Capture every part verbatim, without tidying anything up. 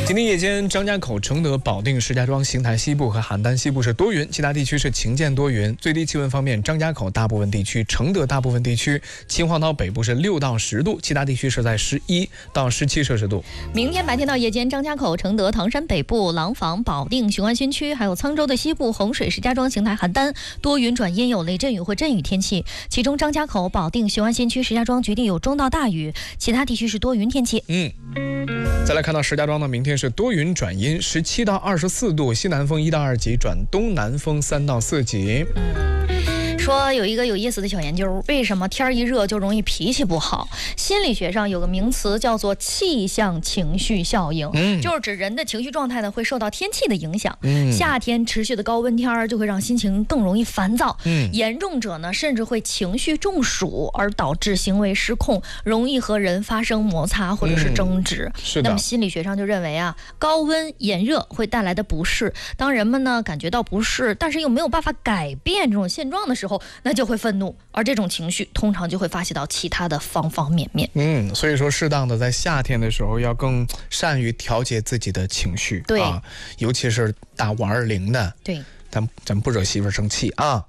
今天夜间，张家口、承德、保定、石家庄、邢台西部和邯郸西部是多云，其他地区是晴间多云。最低气温方面，张家口大部分地区、承德大部分地区、秦皇岛北部是六到十度，其他地区是在十一到十七摄氏度。 明天白天到夜间，张家口、承德、唐山北部、廊坊、保定、雄安新区，还有沧州的西部、洪水、石家庄、邢台、邯郸多云转阴，有雷阵雨或阵雨天气。其中张家口、保定、雄安新区、石家庄局地有中到大雨，其他地区是多云天气。 嗯。再来看到石家庄呢，明天是多云转阴，十七到二十四度，西南风一到二级转东南风三到四级。 嗯。说有一个有意思的小研究，为什么天一热就容易脾气不好？心理学上有个名词叫做气象情绪效应，嗯、就是指人的情绪状态呢会受到天气的影响。嗯、夏天持续的高温天就会让心情更容易烦躁，嗯、严重者呢甚至会情绪中暑，而导致行为失控，容易和人发生摩擦或者是争执。嗯、是的。那么心理学上就认为啊，高温炎热会带来的不适，当人们呢感觉到不适，但是又没有办法改变这种现状的时候，那就会愤怒，而这种情绪通常就会发泄到其他的方方面面。 嗯，所以说适当的在夏天的时候要更善于调节自己的情绪， 对啊，尤其是打五二零的， 对， 咱咱不惹媳妇生气啊。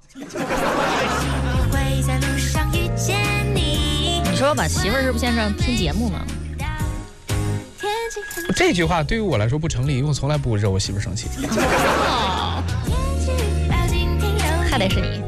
你说把媳妇是不是现在让听节目呢？ 这句话对于我来说不成立，因为我从来不惹我媳妇生气。 哦，还得是你。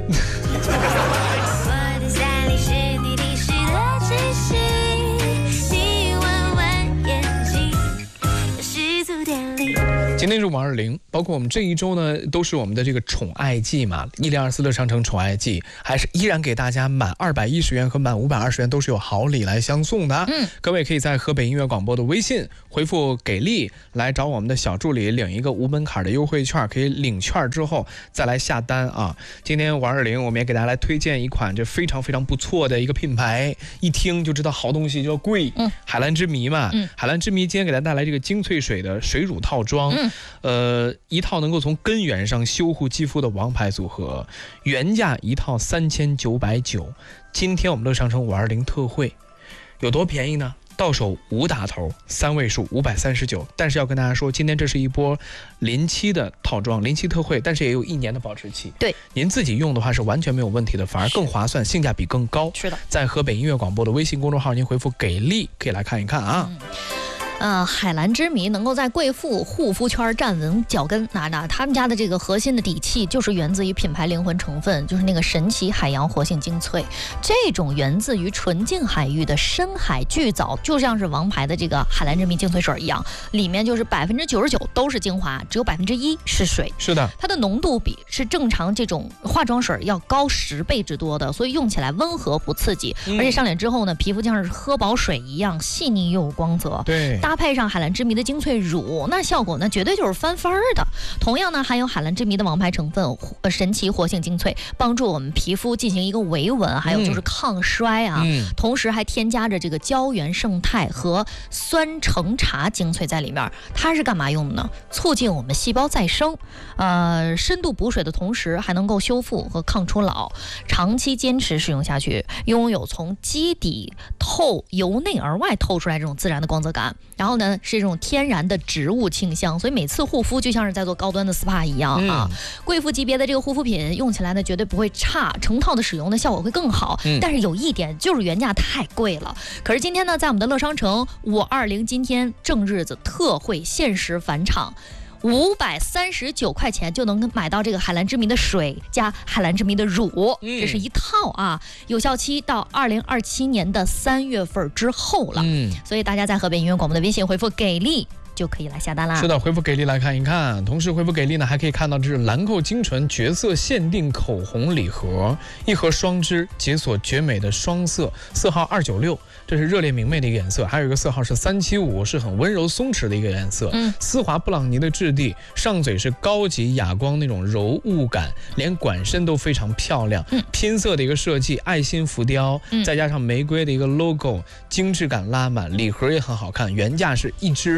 今天是五二零，包括我们这一周呢，都是我们的这个宠爱季嘛，一零二四乐商城宠爱季，还是依然给大家满二百一十元和满五百二十元都是有好礼来相送的。嗯，各位可以在河北音乐广播的微信回复给力来找我们的小助理领一个无门槛的优惠券，可以领券之后再来下单啊。今天五二零我们也给大家来推荐一款这非常非常不错的一个品牌，一听就知道好东西就贵。嗯，海蓝之谜嘛，嗯，海蓝之谜今天给大家带来这个精粹水的水乳套装。嗯。呃，一套能够从根源上修护肌肤的王牌组合，原价一套三千九百九，今天我们乐商城五二零特惠，有多便宜呢？到手五打头，三位数五百三十九。但是要跟大家说，今天这是一波临期的套装，临期特惠，但是也有一年的保质期。 对， 您自己用的话是完全没有问题的，反而更划算，性价比更高。 是的， 在河北音乐广播的微信公众号，您回复给力，可以来看一看啊。嗯呃，海蓝之谜能够在贵妇护肤圈站稳脚跟，那那他们家的这个核心的底气就是源自于品牌灵魂成分，就是那个神奇海洋活性精粹。这种源自于纯净海域的深海巨藻，就像是王牌的这个海蓝之谜精粹水一样，里面就是百分之九十九都是精华，只有百分之一是水。 是的， 它的浓度比是正常这种化妆水要高十倍之多的，所以用起来温和不刺激，嗯、而且上脸之后呢，皮肤就像是喝饱水一样细腻又有光泽。 对。 搭配上海蓝之谜的精粹乳，那效果呢绝对就是翻番儿的。同样呢，含有海蓝之谜的王牌成分呃神奇活性精粹，帮助我们皮肤进行一个维稳，还有就是抗衰啊。嗯、同时还添加着这个胶原胜肽和酸橙茶精粹在里面。它是干嘛用的呢？促进我们细胞再生，呃，深度补水的同时还能够修复和抗初老。长期坚持使用下去，拥有从基底透由内而外透出来这种自然的光泽感。然后呢，是这种天然的植物清香，所以每次护肤就像是在做高端的 S P A 一样啊。嗯、贵妇级别的这个护肤品用起来呢，绝对不会差，成套的使用的效果会更好。嗯、但是有一点就是原价太贵了。可是今天呢，在我们的乐商城五二零今天正日子特惠限时返场。五百三十九块钱就能买到这个海蓝之谜的水加海蓝之谜的乳，嗯、这是一套啊，有效期到二零二七年的三月份之后了。嗯，所以大家在河北音乐广播的微信回复给力就可以来下单啦。 是的，回复给力来看一看，同时回复给力呢，还可以看到这是兰蔻精纯绝色限定口红礼盒，一盒双支，解锁绝美的双色，色号二九六，这是热烈明媚的一个颜色，还有一个色号是三七五，是很温柔松弛的一个颜色。嗯，丝滑布朗尼的质地，上嘴是高级哑光那种柔雾感，连管身都非常漂亮。嗯，拼色的一个设计，爱心浮雕，嗯、再加上玫瑰的一个 logo， 精致感拉满，礼盒也很好看，原价是一支三。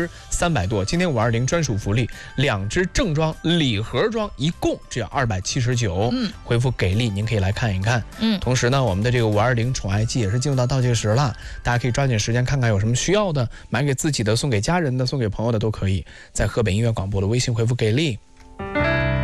三百多。今天五二零专属福利，两支正装礼盒装一共只要二百七十九。嗯，回复给力，您可以来看一看。嗯，同时呢，我们的这个五二零宠爱季也是进入到倒计时了，大家可以抓紧时间看看有什么需要的，买给自己的、送给家人的、送给朋友的都可以，在河北音乐广播的微信回复给力。